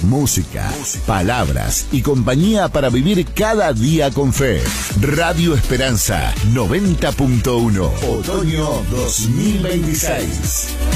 música, palabras y compañía para vivir cada día con fe. Radio Esperanza 90.1, otoño 2026.